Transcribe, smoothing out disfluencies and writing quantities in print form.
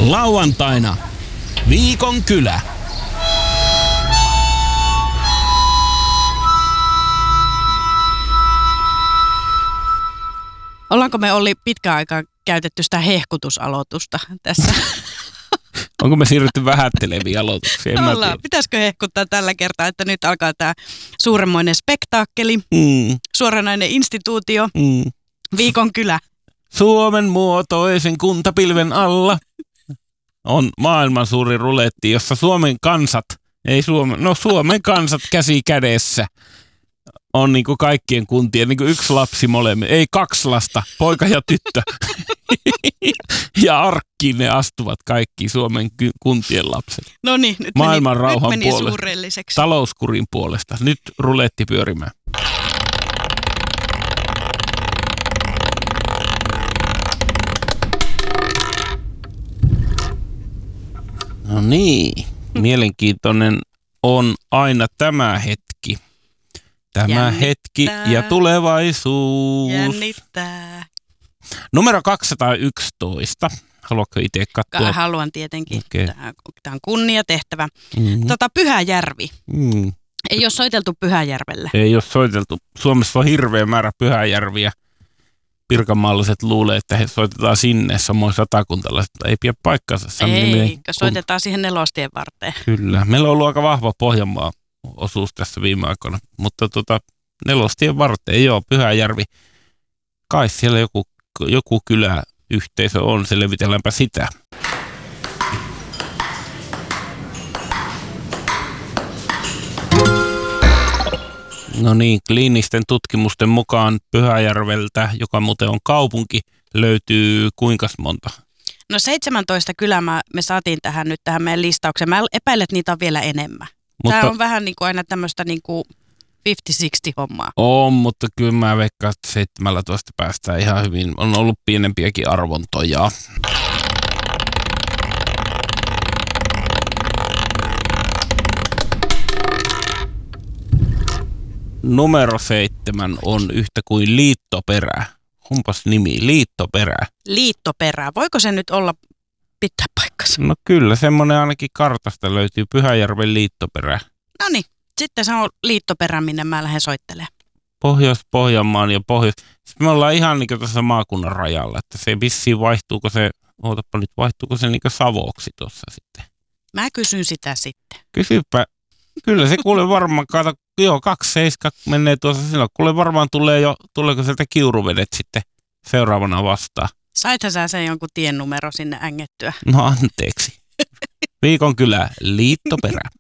Lauantaina Viikon kylä. Ollaanko me Olli pitkään aikaa käytetty sitä hehkutusaloitusta tässä? Onko me siirrytty vähätteleviin aloituksiin? Pitäisikö hehkuttaa tällä kertaa, että nyt alkaa tämä suuremmoinen spektaakkeli, suoranainen instituutio, Viikon kylä. Suomen muotoisen kuntapilven alla on maailman suuri ruletti, jossa Suomen kansat käsi kädessä on niin kuin kaikkien kuntien, niin kuin yksi lapsi molemmin, ei kaksi lasta, poika ja tyttö. Ja arkkiin ne astuvat kaikki Suomen kuntien lapset. No niin, nyt maailman rauhan meni puolesta, suurelliseksi. talouskurin puolesta. Nyt ruletti pyörimään. No niin, mielenkiintoinen on aina tämä hetki. Tämä hetki ja tulevaisuus. Jännittää. Numero 211. Haluatko itse katsoa? Haluan tietenkin. Okay. Tämä on kunniatehtävä. Pyhäjärvi. Ei ole soiteltu Pyhäjärvelle. Ei ole soiteltu. Suomessa on hirveä määrä pyhäjärviä. Pirkanmaalaiset luulee, että he soitetaan sinne, samoin satakuntalaiset. Ei pidä paikkansa. Ei, soitetaan siihen Nelostien varteen. Kyllä. Meillä on ollut aika vahva Pohjanmaa-osuus tässä viime aikoina. Mutta Nelostien varteen, joo, Pyhäjärvi. Kai siellä joku kyläyhteisö on, selvitelläänpä sitä. No niin, kliinisten tutkimusten mukaan Pyhäjärveltä, joka muuten on kaupunki, löytyy kuinka monta? No 17 kylää me saatiin tähän meidän listaukseen. Mä epäilen, että niitä on vielä enemmän. Tämä on vähän niin kuin aina tämmöistä niin kuin 50-60 hommaa. On, mutta kyllä mä veikkaan, että 17 päästään ihan hyvin. On ollut pienempiäkin arvontoja. Numero 7 on yhtä kuin Liittoperä. Kumpas nimi? Liittoperä. Liittoperä. Voiko se nyt olla pitää paikkansa? No kyllä, semmoinen ainakin kartasta löytyy Pyhäjärven Liittoperä. No niin, sitten se on Liittoperä, minne mä lähden soittelemaan. Pohjois-Pohjanmaan ja Sitten me ollaan ihan niin kuin tuossa maakunnan rajalla, että se vissiin vaihtuuko se niin kuin Savoksi tuossa sitten. Mä kysyn sitä sitten. Kysypä. Kyllä se kuule varmaan, kato, joo 27 menee tuossa silloin. Kuule varmaan tuleeko sieltä Kiuruvedet sitten seuraavana vastaan. Saithan sä sen jonkun tiennumero sinne ängettyä? No anteeksi. Viikon kylä, Liittoperä.